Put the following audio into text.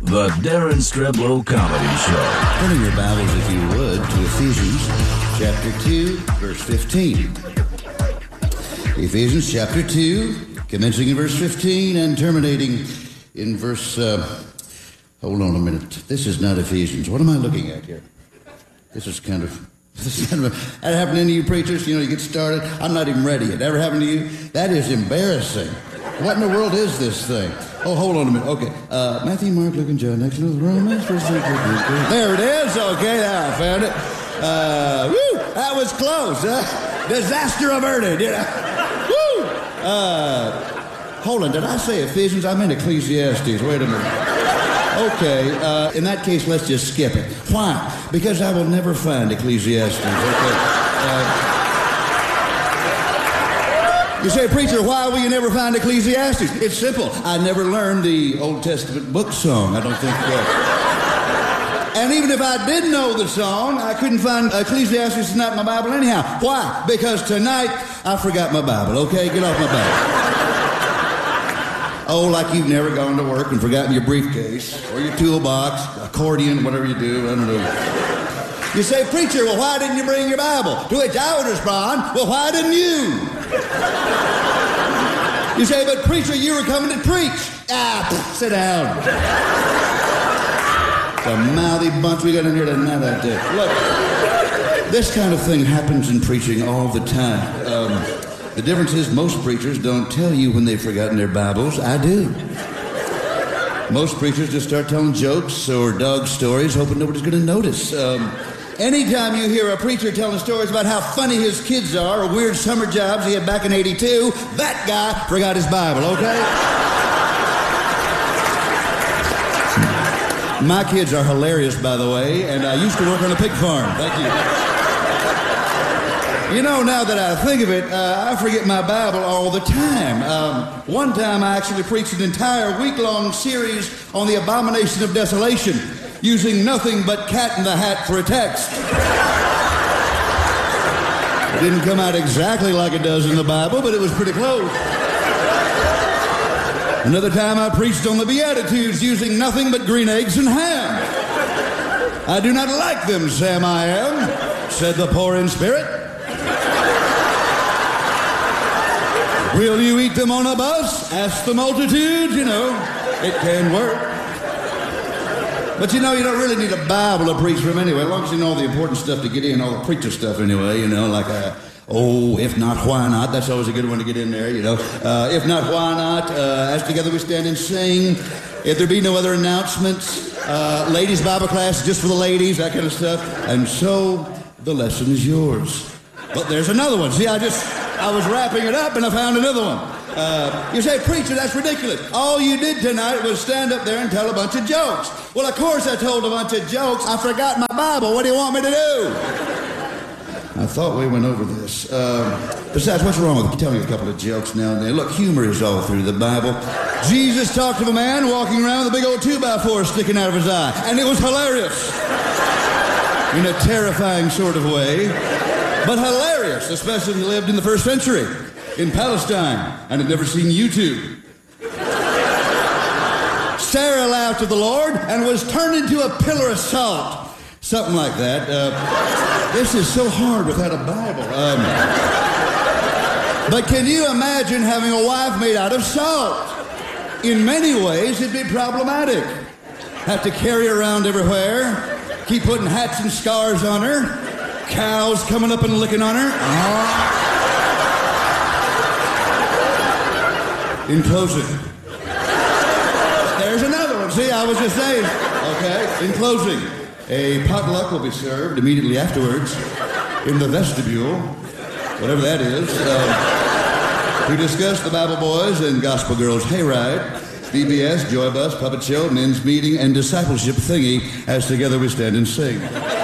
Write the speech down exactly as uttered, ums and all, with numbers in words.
The Darren Streblow Comedy Show. Turning your Bibles, if you would, to Ephesians chapter two, verse fifteen. Ephesians chapter two, commencing in verse fifteen and terminating in verse... Uh, hold on a minute. This is not Ephesians. What am I looking at here? This is kind of... This is kind of a, that happened to any of you preachers? You know, you get started. I'm not even ready. It ever happened to you? That is embarrassing. What in the world is this thing? Oh, hold on a minute. Okay. Uh, Matthew, Mark, Luke, and John. Next to the Romans. There it is. Okay, now I found it. Uh, woo! That was close. Huh? Disaster averted. You know? Woo! Uh, hold on. Did I say Ephesians? I meant Ecclesiastes. Wait a minute. Okay. Uh, in that case, let's just skip it. Why? Because I will never find Ecclesiastes. Okay. Uh, You say, preacher, why will you never find Ecclesiastes? It's simple. I never learned the Old Testament book song. I don't think so. And even if I did know the song, I couldn't find Ecclesiastes. It's not in my Bible anyhow. Why? Because tonight I forgot my Bible. Okay, get off my Bible. Oh, like you've never gone to work and forgotten your briefcase or your toolbox, accordion, whatever you do. I don't know. You say, preacher, well, why didn't you bring your Bible? To which I would respond, well, why didn't you? You say, but preacher, you were coming to preach. Ah, pff, sit down. It's a mouthy bunch we got in here tonight, I tell you. Look, this kind of thing happens in preaching all the time. Um, the difference is most preachers don't tell you when they've forgotten their Bibles. I do. Most preachers just start telling jokes or dog stories, hoping nobody's going to notice. Um, Anytime you hear a preacher telling stories about how funny his kids are or weird summer jobs he had back in eighty-two, that guy forgot his Bible, okay? My kids are hilarious, by the way, and I used to work on a pig farm. Thank you. You know, now that I think of it, uh, I forget my Bible all the time. Um, one time I actually preached an entire week-long series on the abomination of desolation, using nothing but Cat in the Hat for a text. It didn't come out exactly like it does in the Bible, but it was pretty close. Another time I preached on the Beatitudes using nothing but green eggs and ham. I do not like them, Sam I am, said the poor in spirit. Will you eat them on a bus? Ask the multitude, you know, it can work. But you know, you don't really need a Bible to preach from anyway, as long as you know all the important stuff to get in, all the preacher stuff anyway, you know, like, uh, oh, if not, why not? That's always a good one to get in there, you know. Uh, if not, why not? Uh, as together we stand and sing. If there be no other announcements, uh, ladies' Bible class just for the ladies, that kind of stuff. And so the lesson is yours. But there's another one. See, I just, I was wrapping it up and I found another one. Uh, you say, preacher, that's ridiculous. All you did tonight was stand up there and tell a bunch of jokes. Well, of course I told a bunch of jokes. I forgot my Bible. What do you want me to do? I thought we went over this. Uh, besides, what's wrong with telling a couple of jokes now and then? Look, humor is all through the Bible. Jesus talked to a man walking around with a big old two by four sticking out of his eye, and it was hilarious. In a terrifying sort of way, but hilarious, especially if he lived in the first century. In Palestine, and had never seen YouTube. Sarah laughed at the Lord and was turned into a pillar of salt. Something like that. Uh, this is so hard without a Bible. Um, but can you imagine having a wife made out of salt? In many ways, it'd be problematic. Have to carry her around everywhere, keep putting hats and scars on her, cows coming up and licking on her. Oh. In closing, there's another one. See, I was just saying. Okay, in closing, a potluck will be served immediately afterwards in the vestibule, whatever that is, uh, to discuss the Bible Boys and Gospel Girls Hayride, V B S, Joy Bus, Puppet Show, Men's Meeting, and Discipleship Thingy as together we stand and sing.